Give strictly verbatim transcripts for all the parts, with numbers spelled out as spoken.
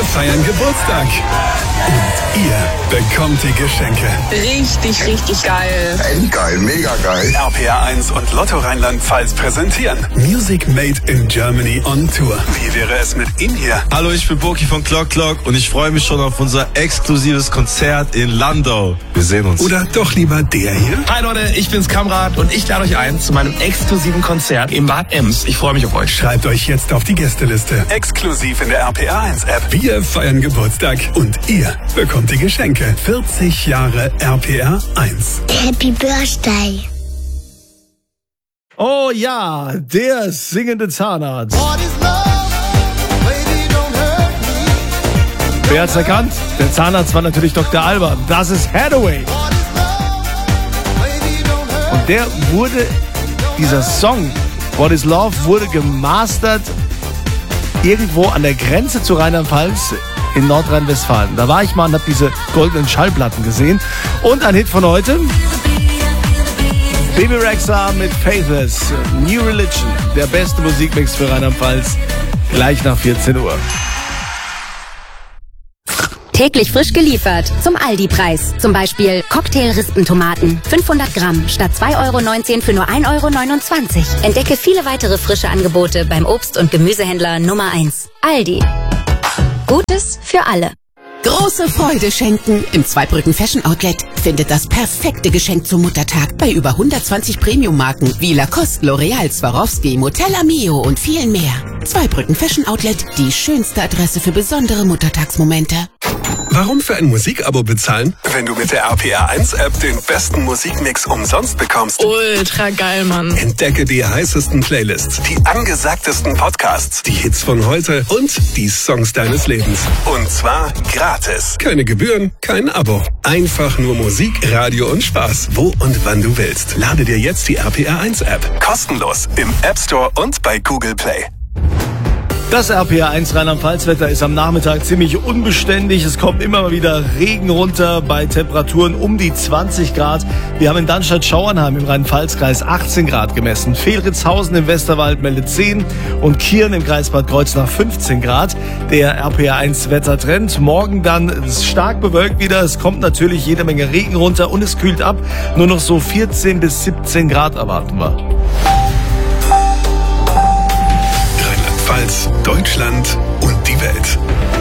feiern Geburtstag. Und ihr bekommt die Geschenke. Richtig, richtig geil. Endgeil, mega geil. R P R eins und Lotto Rheinland-Pfalz präsentieren Music Made in Germany on Tour. Wie wäre es mit ihm hier? Hallo, ich bin Boki von Clock Clock und ich freue mich schon auf unser exklusives Konzert in Landau. Wir sehen uns. Oder doch lieber der hier? Hi Leute, ich bin's Kamrat und ich lade euch ein zu meinem exklusiven Konzert im Bad Ems. Ich freue mich auf euch. Schreibt euch jetzt auf die Gästeliste. Exklusiv in der R P R eins App. Wir feiern Geburtstag und ihr bekommt die Geschenke. vierzig Jahre R P R eins. Happy Birthday. Oh ja, der singende Zahnarzt. Wer hat's erkannt? Der Zahnarzt war natürlich Doktor Alban. Das ist Hathaway. Und der wurde, dieser Song, What is Love, wurde gemastert irgendwo an der Grenze zu Rheinland-Pfalz in Nordrhein-Westfalen. Da war ich mal und habe diese goldenen Schallplatten gesehen. Und ein Hit von heute. Bebe Rexha mit Faithless, New Religion, der beste Musikmix für Rheinland-Pfalz, gleich nach vierzehn Uhr. Täglich frisch geliefert zum Aldi-Preis. Zum Beispiel Cocktail-Rispentomaten, fünfhundert Gramm statt zwei Euro neunzehn für nur ein Euro neunundzwanzig. Entdecke viele weitere frische Angebote beim Obst- und Gemüsehändler Nummer eins. Aldi. Gutes für alle. Große Freude schenken. Im Zweibrücken Fashion Outlet findet das perfekte Geschenk zum Muttertag bei über hundertzwanzig Premium-Marken wie Lacoste, L'Oreal, Swarovski, Motella Mio und vielen mehr. Zweibrücken Fashion Outlet, die schönste Adresse für besondere Muttertagsmomente. Warum für ein Musikabo bezahlen, wenn du mit der R P R eins App den besten Musikmix umsonst bekommst? Ultra geil, Mann. Entdecke die heißesten Playlists, die angesagtesten Podcasts, die Hits von heute und die Songs deines Lebens. Und zwar gratis. Keine Gebühren, kein Abo. Einfach nur Musik, Radio und Spaß. Wo und wann du willst. Lade dir jetzt die R P R eins App. Kostenlos im App Store und bei Google Play. Das R P R eins Rheinland-Pfalz-Wetter ist am Nachmittag ziemlich unbeständig. Es kommt immer mal wieder Regen runter bei Temperaturen um die zwanzig Grad. Wir haben in Darmstadt-Schauernheim im Rhein-Pfalz-Kreis achtzehn Grad gemessen. Fehlritzhausen im Westerwald meldet zehn und Kirn im Kreis Bad Kreuznach fünfzehn Grad. Der R P R eins Wettertrend. Morgen dann stark bewölkt wieder. Es kommt natürlich jede Menge Regen runter und es kühlt ab. Nur noch so vierzehn bis siebzehn Grad erwarten wir. Rheinland-Pfalz, Deutschland und die Welt.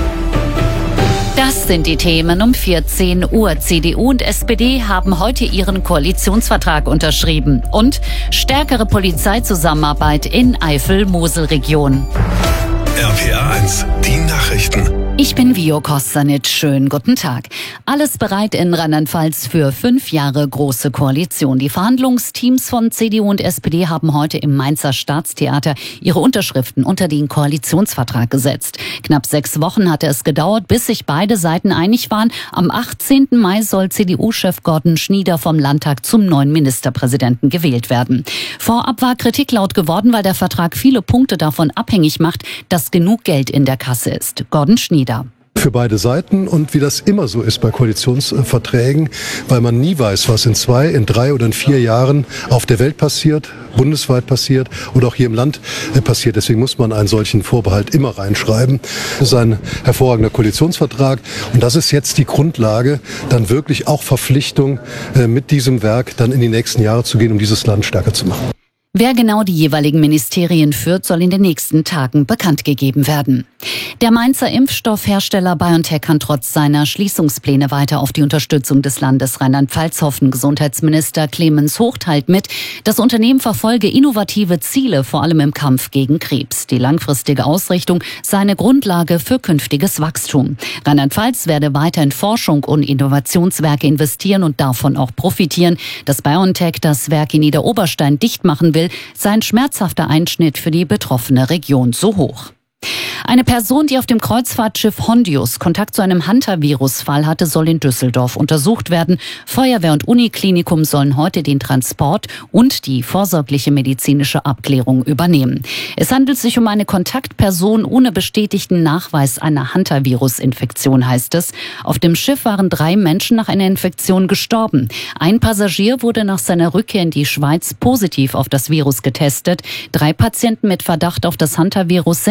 Das sind die Themen um vierzehn Uhr. C D U und S P D haben heute ihren Koalitionsvertrag unterschrieben. Und stärkere Polizeizusammenarbeit in Eifel-Mosel-Region. R P R eins, die Nachrichten. Ich bin Vio Kostanic. Schönen guten Tag. Alles bereit in Rheinland-Pfalz für fünf Jahre große Koalition. Die Verhandlungsteams von C D U und S P D haben heute im Mainzer Staatstheater ihre Unterschriften unter den Koalitionsvertrag gesetzt. Knapp sechs Wochen hatte es gedauert, bis sich beide Seiten einig waren. Am achtzehnten Mai soll C D U-Chef Gordon Schnieder vom Landtag zum neuen Ministerpräsidenten gewählt werden. Vorab war Kritik laut geworden, weil der Vertrag viele Punkte davon abhängig macht, dass genug Geld in der Kasse ist. Gordon Schnieder. Für beide Seiten und wie das immer so ist bei Koalitionsverträgen, weil man nie weiß, was in zwei, in drei oder in vier Jahren auf der Welt passiert, bundesweit passiert oder auch hier im Land passiert. Deswegen muss man einen solchen Vorbehalt immer reinschreiben. Das ist ein hervorragender Koalitionsvertrag und das ist jetzt die Grundlage, dann wirklich auch Verpflichtung mit diesem Werk dann in die nächsten Jahre zu gehen, um dieses Land stärker zu machen. Wer genau die jeweiligen Ministerien führt, soll in den nächsten Tagen bekannt gegeben werden. Der Mainzer Impfstoffhersteller BioNTech kann trotz seiner Schließungspläne weiter auf die Unterstützung des Landes Rheinland-Pfalz hoffen. Gesundheitsminister Clemens Hoch teilt mit, das Unternehmen verfolge innovative Ziele, vor allem im Kampf gegen Krebs. Die langfristige Ausrichtung sei eine Grundlage für künftiges Wachstum. Rheinland-Pfalz werde weiter in Forschung und Innovationswerke investieren und davon auch profitieren. Dass BioNTech das Werk in Niederoberstein dicht machen will, sei ein schmerzhafter Einschnitt für die betroffene Region so hoch. Eine Person, die auf dem Kreuzfahrtschiff Hondius Kontakt zu einem Hunter-Virus-Fall hatte, soll in Düsseldorf untersucht werden. Feuerwehr und Uniklinikum sollen heute den Transport und die vorsorgliche medizinische Abklärung übernehmen. Es handelt sich um eine Kontaktperson ohne bestätigten Nachweis einer Hunter-Virus-Infektion, heißt es. Auf dem Schiff waren drei Menschen nach einer Infektion gestorben. Ein Passagier wurde nach seiner Rückkehr in die Schweiz positiv auf das Virus getestet. Drei Patienten mit Verdacht auf das Hunter-Virus sind auf dem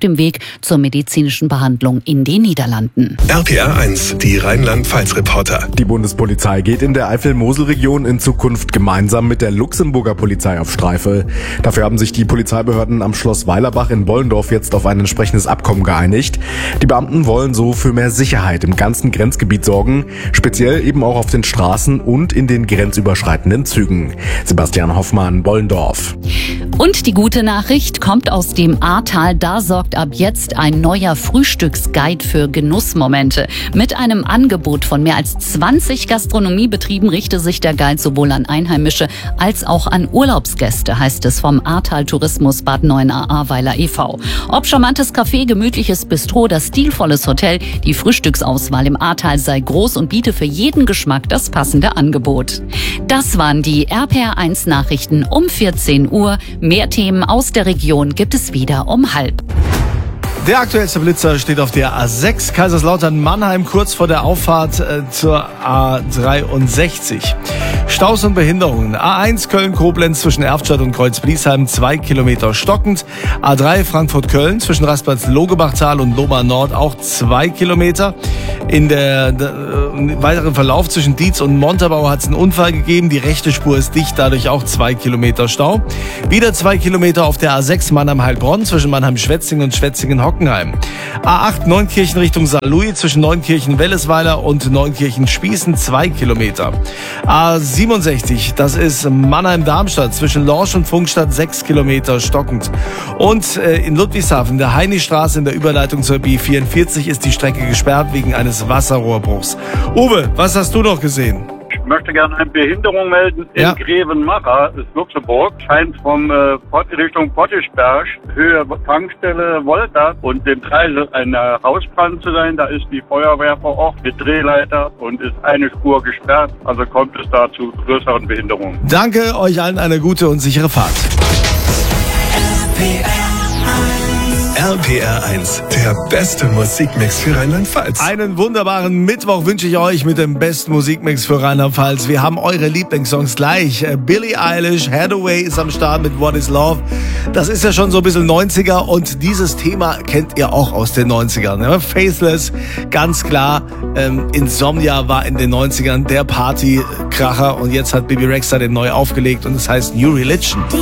dem Weg zur medizinischen Behandlung in den Niederlanden. R P R eins, die Rheinland-Pfalz-Reporter. Die Bundespolizei geht in der Eifel-Mosel-Region in Zukunft gemeinsam mit der Luxemburger Polizei auf Streife. Dafür haben sich die Polizeibehörden am Schloss Weilerbach in Bollendorf jetzt auf ein entsprechendes Abkommen geeinigt. Die Beamten wollen so für mehr Sicherheit im ganzen Grenzgebiet sorgen, speziell eben auch auf den Straßen und in den grenzüberschreitenden Zügen. Sebastian Hoffmann, Bollendorf. Und die gute Nachricht kommt aus dem Ahrtal. Da sorgt ab jetzt ein neuer Frühstücksguide für Genussmomente. Mit einem Angebot von mehr als zwanzig Gastronomiebetrieben richte sich der Guide sowohl an Einheimische als auch an Urlaubsgäste, heißt es vom Ahrtal Tourismus Bad Neuenahr-Ahrweiler e V Ob charmantes Café, gemütliches Bistro oder stilvolles Hotel, die Frühstücksauswahl im Ahrtal sei groß und biete für jeden Geschmack das passende Angebot. Das waren die R P R eins Nachrichten um vierzehn Uhr. Mehr Themen aus der Region gibt es wieder um halb. Der aktuellste Blitzer steht auf der A sechs Kaiserslautern-Mannheim, kurz vor der Auffahrt äh, zur A dreiundsechzig. Staus und Behinderungen. A eins Köln-Koblenz zwischen Erftstadt und Kreuz-Bliesheim zwei Kilometer stockend. A drei Frankfurt-Köln zwischen Raspatz-Logebachtal und Lohmar Nord auch zwei Kilometer. In der, der äh, weiteren Verlauf zwischen Dietz und Montabaur hat es einen Unfall gegeben. Die rechte Spur ist dicht, dadurch auch zwei Kilometer Stau. Wieder zwei Kilometer auf der A sechs Mannheim-Heilbronn zwischen Mannheim-Schwetzingen und Schwetzingen-Hockenheim. A acht Neunkirchen Richtung Saarlouis zwischen Neunkirchen-Wellesweiler und Neunkirchen-Spießen zwei Kilometer. A siebenundsechzig, das ist Mannheim-Darmstadt zwischen Lorsch und Funkstadt sechs Kilometer stockend. Und äh, in Ludwigshafen, der Heini-Straße in der Überleitung zur B vierundvierzig, ist die Strecke gesperrt wegen eines Wasserrohrbruchs. Uwe, was hast du noch gesehen? Ich möchte gerne eine Behinderung melden in Ja. Grevenmacher, ist Luxemburg, scheint vom äh, Pott, Richtung Pottischberg, Höhe Tankstelle Wolter und dem Kreisel ein äh, Hausbrand zu sein. Da ist die Feuerwehr vor Ort mit Drehleiter und ist eine Spur gesperrt, also kommt es da zu größeren Behinderungen. Danke, euch allen eine gute und sichere Fahrt. R P R eins, der beste Musikmix für Rheinland-Pfalz. Einen wunderbaren Mittwoch wünsche ich euch mit dem besten Musikmix für Rheinland-Pfalz. Wir haben eure Lieblingssongs gleich. Billie Eilish, Hathaway ist am Start mit What is Love. Das ist ja schon so ein bisschen neunziger und dieses Thema kennt ihr auch aus den neunzigern. Ja? Faithless, ganz klar. Ähm, Insomnia war in den neunzigern der Partykracher und jetzt hat Bibi Rexha den neu aufgelegt und es heißt New Religion.